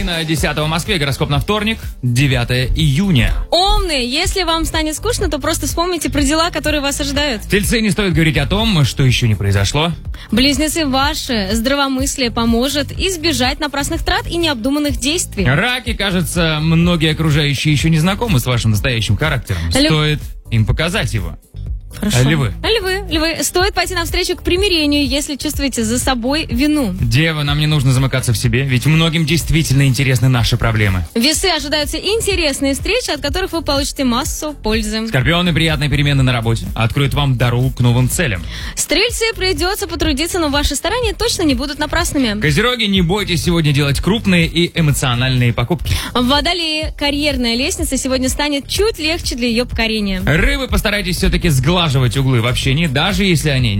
7:30, 10 в Москве, гороскоп на вторник, 9 июня. Умные, если вам станет скучно, то просто вспомните про дела, которые вас ожидают. Тельцы, не стоит говорить о том, что еще не произошло. Близнецы, ваше здравомыслие поможет избежать напрасных трат и необдуманных действий. Раки, кажется, многие окружающие еще не знакомы с вашим настоящим характером. Стоит им показать его. Хорошо. Львы. Львы, стоит пойти навстречу к примирению, если чувствуете за собой вину. Девы, нам не нужно замыкаться в себе, ведь многим действительно интересны наши проблемы. Весы, ожидаются интересные встречи, от которых вы получите массу пользы. Скорпионы, приятные перемены на работе откроют вам дорогу к новым целям. Стрельцы, придется потрудиться, но ваши старания точно не будут напрасными. Козероги, не бойтесь сегодня делать крупные и эмоциональные покупки. Водолеи, карьерная лестница сегодня станет чуть легче для ее покорения. Рыбы, постарайтесь все-таки сглаживать углы в общении, даже если они